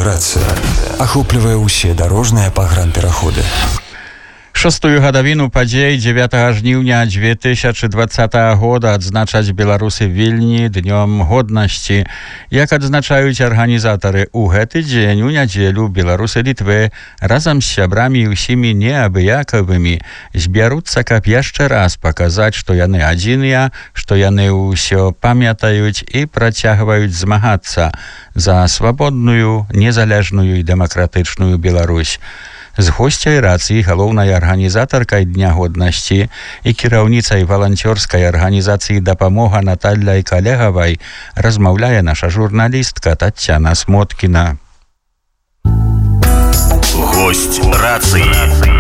рацыя ахоплівае ўсе дарожныя пагранпераходы. Шостую гадавіну падзей 9 жніўня 2020 года адзначаць беларусы Вільні днём годнасці. Як адзначаюць арганізатары, у гэты дзень у нядзелю беларусы Літвы разам з сябрамі і ўсімі неабыякавымі збяруцца, каб яшчэ раз паказаць, што яны адзіныя, што яны ўсё памятаюць і працягваюць змагацца за свабодную, незалежную і дэмакратычную Беларусь. З госцяй рацыі галоўнай арганізатаркай Дня годнасці і кіраўніцай валанцёрскай арганізацыі «Дапамога» Натальяй Калегавай размаўляе наша журналістка Тацяна Смоткіна. Гость рации.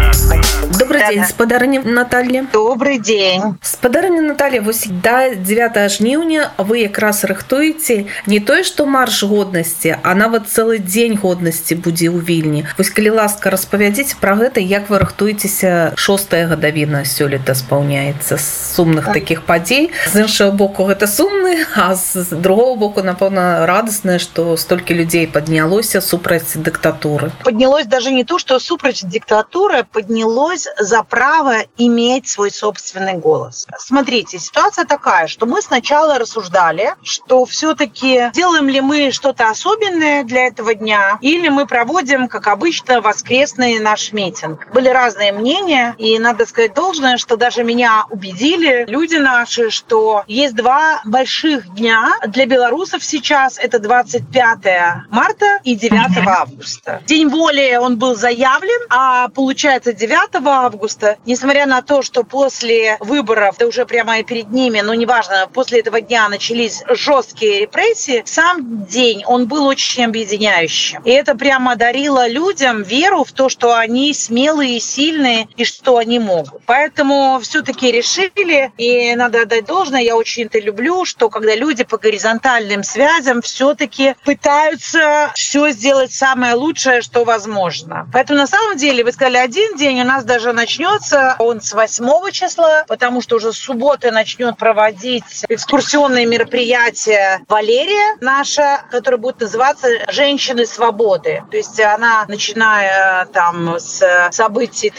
Добрый день, спадарыня Наталья. Добрый день. Спадарыня Наталья, вось да 9 жніўня вы якраз рыхтуеце не тое, што марш годнасці, а нават цэлы дзень годнасці будзе ў Вільні. Вось калі ласка, распавядзіце пра гэта, як вы рыхтуецеся, 6-я гадавіна сёлета спаўняецца з сумных такіх падзей. З іншага боку, гэта сумны, а з другого боку, напэўна, радаснае, што столькі людзей паднялося супраць дыктатуры. Поднялось даже не то, что супраць диктатуры, поднялось за право иметь свой собственный голос. Смотрите, ситуация такая, что мы сначала рассуждали, что все-таки делаем ли мы что-то особенное для этого дня, или мы проводим, как обычно, воскресный наш митинг. Были разные мнения, и надо сказать должное, что даже меня убедили люди наши, что есть два больших дня для белорусов сейчас. Это 25 марта и 9 августа. День воли он был заявлен, а получается 9 августа, несмотря на то, что после выборов, да уже прямо и перед ними, но неважно, после этого дня начались жесткие репрессии, сам день, он был очень объединяющим. И это прямо дарило людям веру в то, что они смелые, сильные и что они могут. Поэтому все-таки решили, и надо отдать должное, я очень это люблю, что когда люди по горизонтальным связям все-таки пытаются все сделать самое лучшее, что возможно. Поэтому на самом деле, вы сказали, один день у нас даже начнется, он с 8 числа, потому что уже с субботы начнет проводить экскурсионные мероприятия Валерия наша, которая будет называться «Женщины свободы». То есть она, начиная там с событий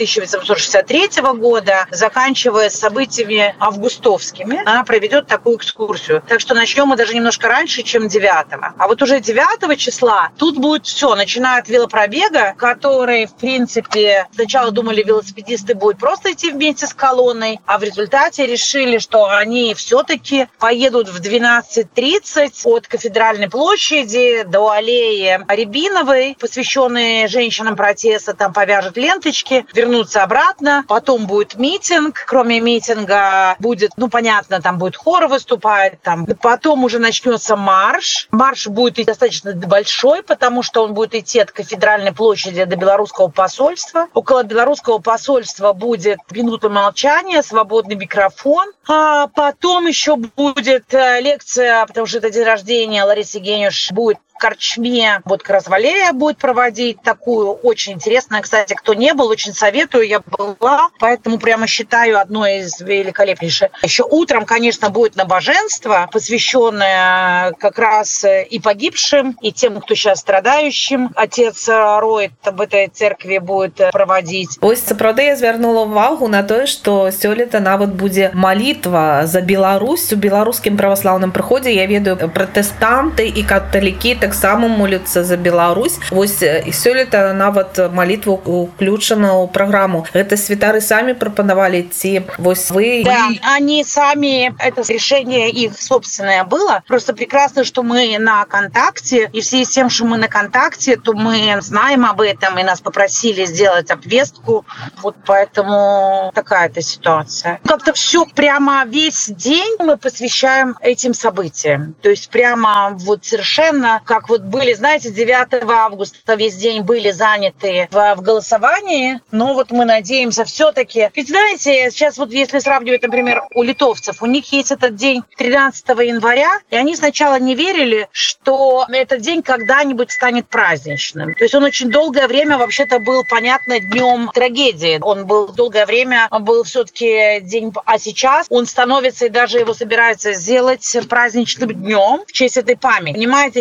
1863 года, заканчивая событиями августовскими, она проведет такую экскурсию. Так что начнем мы даже немножко раньше, чем 9. А вот уже 9 числа тут будет все, начиная от велопробега, который, в принципе, сначала думали, велосипедисты будут просто идти вместе с колонной, а в результате решили, что они все-таки поедут в 12:30 от Кафедральной площади до аллеи Рябиновой, посвященной женщинам протеста, там повяжут ленточки, вернутся обратно, потом будет митинг, кроме митинга будет, понятно, там будет хор выступать, там, потом уже начнется марш. Марш будет достаточно большой, потому что он будет идти от Кафедральной площади до Белорусского посольства. Около Белорусского посольства будет минута молчания, свободный микрофон. А потом еще будет лекция, потому что это день рождения Ларисы Генюш, будет в Корчме. Вот как раз Валерия будет проводить такую очень интересную. Кстати, кто не был, очень советую, я была. Поэтому прямо считаю одной из великолепнейших. Еще утром, конечно, будет набоженство, посвященное как раз и погибшим, и тем, кто сейчас страдающим. Отец Ройт об этой церкви будет проводить. Ось, сапраўды, я звярнула ўвагу на тое, што сёлета нават будзе малітва за Беларусь у беларускім праваслаўным прыходзе. Я ведаю, пратэстанты і каталікі таксама моляцца за Беларусь. Вось і сёлета нават малітва уключана ў праграму. Гэта святары самі прапанавалі ці вось вы? Да, они сами, это решение их собственное было. Просто прекрасно, что мы на контакте, и в связи с тем, что мы на контакте, то мы знаем об этом, и нас попросили сделать обвестку. Вот поэтому такая-то ситуация. Как-то все прямо весь день мы посвящаем этим событиям. То есть прямо вот совершенно, как вот были, знаете, 9 августа весь день были заняты в голосовании, но вот мы надеемся все-таки. Ведь знаете, сейчас вот если сравнивать, например, у литовцев, у них есть этот день 13 января, и они сначала не верили, что этот день когда-нибудь станет праздничным. То есть он очень долгое время вообще-то был, понятно, днем трагедии. Он был долгое время, был все-таки день, а сейчас он становится и даже его собираются сделать праздничным днем в честь этой памяти. Понимаете, чем дальше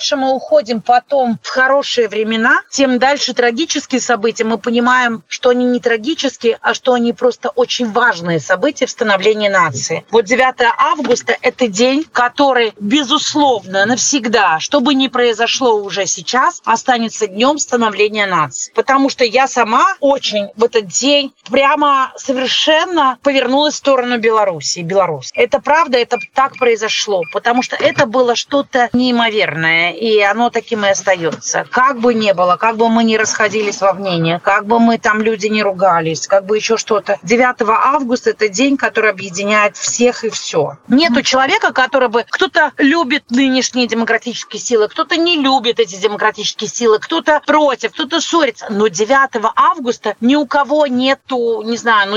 больше мы уходим потом в хорошие времена, тем дальше трагические события. Мы понимаем, что они не трагические, а что они просто очень важные события в становлении нации. Вот 9 августа – это день, который, безусловно, навсегда, что бы ни произошло уже сейчас, останется днем становления нации. Потому что я сама очень в этот день прямо совершенно повернулась в сторону Беларуси. Беларусь. Это правда, это так произошло, потому что это было что-то неимоверное, и оно таким и остается. Как бы ни было, как бы мы ни расходились во мнениях, как бы мы там люди не ругались, как бы еще что-то. 9 августа – это день, который объединяет всех и все. Нету человека, который бы... Кто-то любит нынешние демократические силы, кто-то не любит эти демократические силы, кто-то против, кто-то ссорится. Но 9 августа ни у кого нету, не знаю,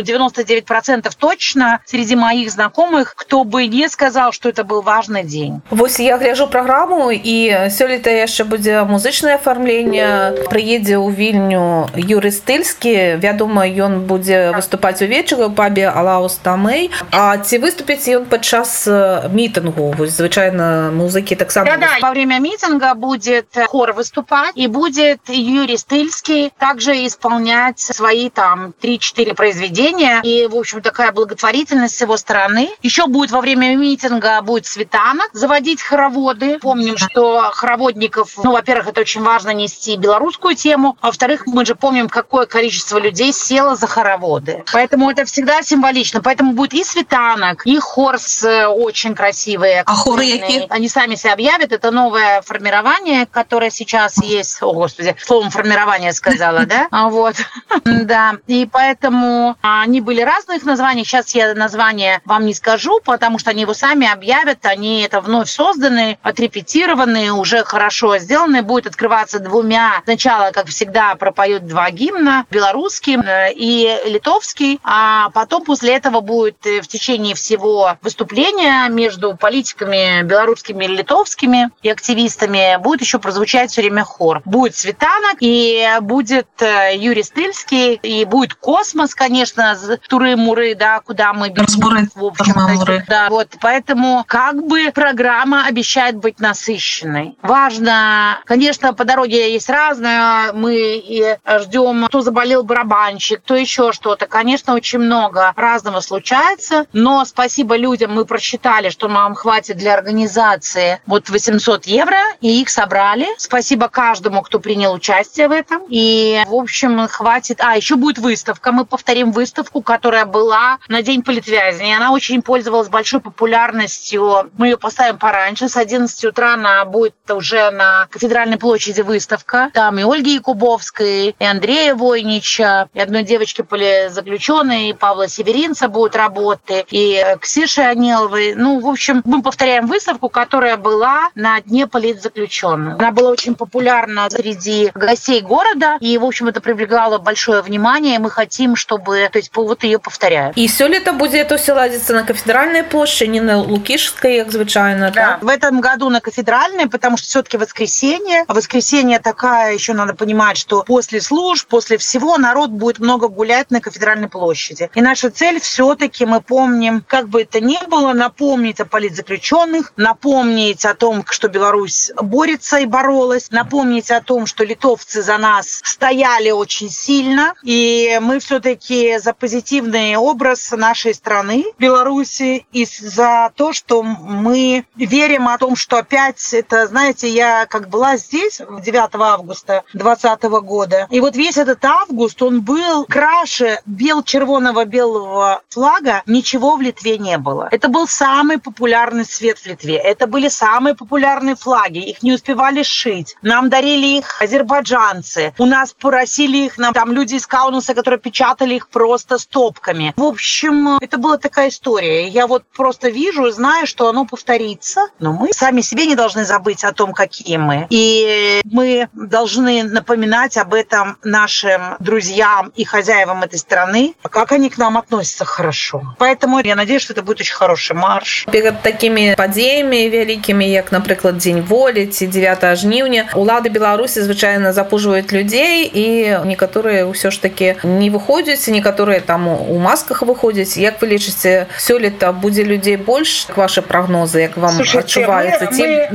99% точно среди моих знакомых, кто бы не сказал, что это был важный день. Вось я гляжу праграму, і сёлета яшчэ будзе музычнае афармленне. Прыедзе ў Вільню Юрый Стыльскі. Вядома, ён будзе выступаць увечары ў пабе Алаус Тамэй. А ці выступіць ён падчас мітынгу? Вось звычайна музыкі таксама. Да, во время митинга будет хор выступать, и будет Юрий Стыльский также исполнять свои там 3-4 произведения. И, в общем, такая благотворительность с его стороны. Еще будет во время митинга будет светанок, заводить хороводы. Помним, что хороводников, во-первых, это очень важно нести белорусскую тему, а во-вторых, мы же помним, какое количество людей село за хороводы. Поэтому это всегда символично. Поэтому будет и светанок, и хор очень красивый. А хоры какие? Они сами себя объявят. Это новое формирование, которое сейчас есть. О, Господи, словом формирование сказала, да? Вот. Да. И поэтому они были разных названий. Сейчас я название вам не скажу, потому что они его сами объявят. Они это вновь созданы, отрепетированы, уже хорошо сделаны. Будет открываться двумя. Сначала, как всегда, пропоют 2 гимна. Белорусский и литовский. А потом после этого будет в течение всего выступления между политиками белорусскими и литовскими и активистами будет еще прозвучать все время хор. Будет светанок, и будет Юрий Стыльский, и будет космос, конечно, туры-муры, да, куда мы бежим. В общем, да, вот, поэтому как бы программа обещает быть насыщенной. Важно, конечно, по дороге есть разное, мы и ждем, кто заболел барабанщик, кто еще что-то. Конечно, очень много разного случается, но спасибо людям, мы просчитали, что нам хватит для организации вот 800 евро, и их собрали. Спасибо каждому, кто принял участие в этом. И, в общем, хватит. Еще будет выставка. Мы повторим выставку, которая была на День политвязни. Она очень пользовалась большой популярностью. Мы ее поставим пораньше. С 11 утра она будет уже на Кафедральной площади выставка. Там и Ольги Якубовской, и Андрея Войнича, и одной девочки политзаключенной, и Павла Северинца будут работы, и Ксиши Анеловой. В общем, мы повторяем выставку, которая была на Дне политзаключенных. Она была очень популярна среди гостей города, и, в общем, это привлекало большое внимание, и мы хотим, чтобы, то есть, вот ее повторяем. И сёлета будзе это ўсё ладзіцца на Кафедральной площади, не на Лукішскай, как звычайно, да? В этом году на Кафедральной, потому что все-таки воскресенье. А воскресенье такая, еще надо понимать, что после служб, после всего народ будет много гулять на Кафедральной площади. И наша цель все-таки, мы помним, как бы это ни было, напомнить о политзаключенных, напомнить о том, что Беларусь борется и боролась, напомнить о том, что литовцы за нас стояли очень сильно, и мы все-таки за позитивный образ нашей страны, Беларуси, и за то, что мы верим о том, что опять это, знаете, я как была здесь 9 августа 2020 года, и вот весь этот август, он был краше червоного белого флага, ничего в Литве не было. Это был самый популярный цвет в Литве, это были самые популярные флаги, их не успевали шить, нам дарили их азербайджанцы, у нас просили их, нам там люди из Каунаса, которые печатали их просто стопками. В общем, это была такая история. Я вот просто вижу и знаю, что оно повторится, но мы сами себе не должны забыть о том, какие мы. И мы должны напоминать об этом нашим друзьям и хозяевам этой страны, как они к нам относятся хорошо. Поэтому я надеюсь, что это будет очень хороший марш. Перед такими падзеямі вялікімі, як, напрыклад, Дзень волі ці 9 жніўня, улады Беларусі звычайна запужваюць людзей, і некаторыя ўсё ж такі не выходзяць, некаторыя там у масках выходзяць. Як вы лічыце, сёлета будзе людзей больш, ваши прагнозы, як вам адчуваецца, ці менш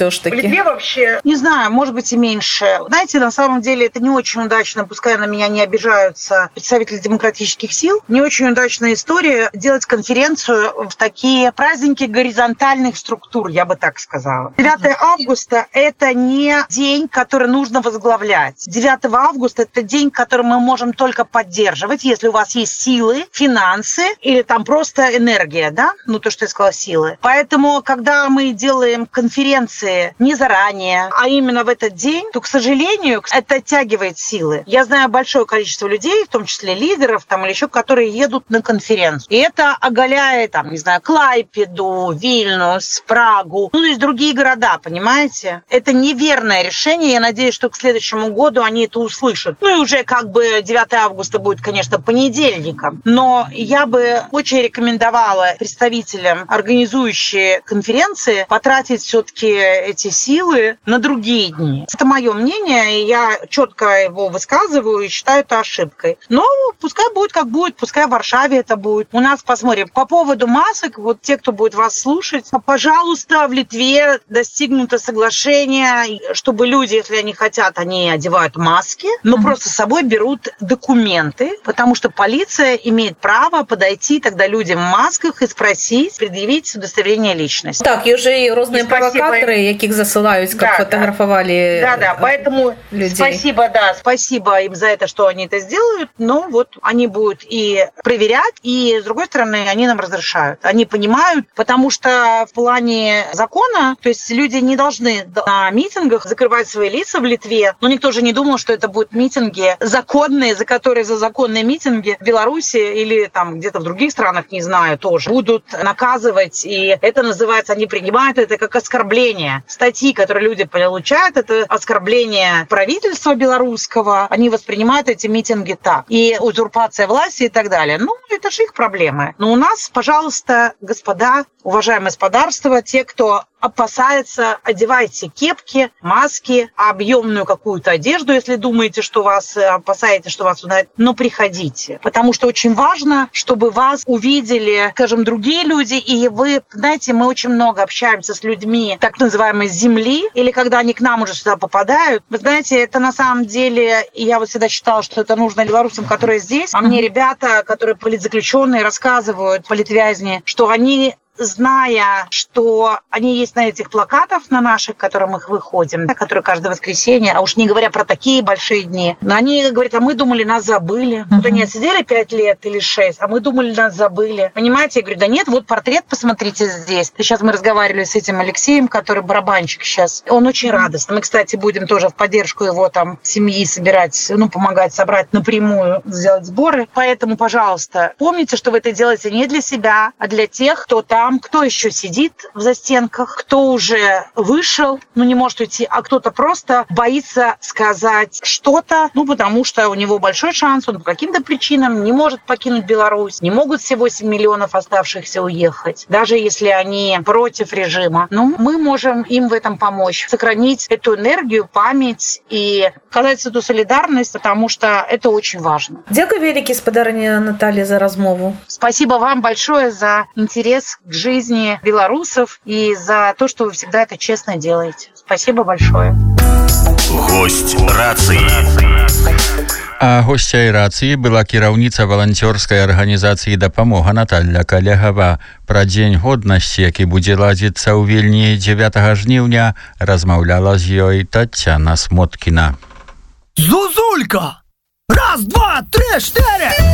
все ж таки? В Литве вообще, не знаю, может быть и меньше. Знаете, на самом деле это не очень удачно, пускай на меня не обижаются представители демократических сил, не очень удачная история делать конференцию в такие праздники горизонтальных структур, я бы так сказала. 9 августа – это не день, который нужно возглавлять. 9 августа – это день, который мы можем только поддерживать, если у вас есть силы, финансы или там просто энергия, да? Ну, то, что я сказала, силы. Поэтому, когда мы делаем конференции не заранее, а именно в этот день, то, к сожалению, это оттягивает силы. Я знаю большое количество людей, в том числе лидеров там, или еще, которые едут на конференцию. И это оголяет, там, не знаю, Клайпеду, Вильнюс, Прагу, ну, то есть другие города, понимаете? Это неверное решение. Я надеюсь, что к следующему году они это услышат. Ну, и уже как бы 9 августа будет, конечно, понедельником. Но я бы очень рекомендовала представителям, организующие конференции, потратить все-таки эти силы на другие дни. Это мое мнение, и я четко его высказываю и считаю это ошибкой. Но пускай будет как будет, пускай в Варшаве это будет. У нас, посмотрим, по поводу масок, вот те, кто будет вас слушать, пожалуйста, в Литве достигнуто соглашение, чтобы люди, если они хотят, они одевают маски, но просто с собой берут документы, потому что полиция имеет право подойти тогда людям в масках и спросить, предъявить удостоверение личности. Так, и уже и разные провокаторы, яких засылают, как фотографовали поэтому людей. Спасибо им за это, что они это сделают, но вот они будут и проверять, и, с другой стороны, они нам разрешают. Они понимают, потому что в плане закона, то есть люди не должны на митингах закрывать свои лица в Литве, но никто же не думал, что это будут митинги законные, за законные митинги в Беларуси или там где-то в других странах, не знаю, тоже будут наказывать, и это называется, они принимают это как оскорбление. Статьи, которые люди получают, это оскорбление правительства белорусского, они воспринимают эти митинги так. И узурпация власти и так далее. Ну, это же их проблемы. Но у нас, пожалуйста, господа, уважаемое господарство, те, кто опасается, одевайте кепки, маски, объемную какую-то одежду, если думаете, что вас опасаетесь, что вас ударят, но приходите. Потому что очень важно, чтобы вас увидели, скажем, другие люди, и вы, знаете, мы очень много общаемся с людьми, так называемой земли, или когда они к нам уже сюда попадают. Вы знаете, это на самом деле, я вот всегда считала, что это нужно белорусам, которые здесь, а мне ребята, которые политзаключенные, рассказывают, политвязни, что они, зная, что они есть на этих плакатах, на наших, к которым мы выходим, которые каждое воскресенье, а уж не говоря про такие большие дни, но они говорят, а мы думали, нас забыли. Вот они отсидели 5 лет или 6, а мы думали, нас забыли. Понимаете? Я говорю, да нет, вот портрет, посмотрите здесь. Сейчас мы разговаривали с этим Алексеем, который барабанщик сейчас. Он очень радостный. Мы, кстати, будем тоже в поддержку его там семьи собирать, помогать собрать напрямую, сделать сборы. Поэтому, пожалуйста, помните, что вы это делаете не для себя, а для тех, кто там, кто еще сидит в застенках, кто уже вышел, не может уйти, а кто-то просто боится сказать что-то, потому что у него большой шанс, он по каким-то причинам не может покинуть Беларусь, не могут все 8 миллионов оставшихся уехать, даже если они против режима. Мы можем им в этом помочь, сохранить эту энергию, память и показать эту солидарность, потому что это очень важно. Дякую великий, спадарыня Наталья, за размову. Спасибо вам большое за интерес к жизни белорусов и за то, что вы всегда это честно делаете. Спасибо большое. Гость рации. А гостяй рацыі была кіраўніца валанцёрскай арганізацыі «Дапамога» Наталья Калегава. Пра дзень годнасці, які будзе ладзіцца ў Вільні 9 жніўня, размаўляла з ёй Тацяна Смоткіна. Зузулька! Раз, два, три, 4!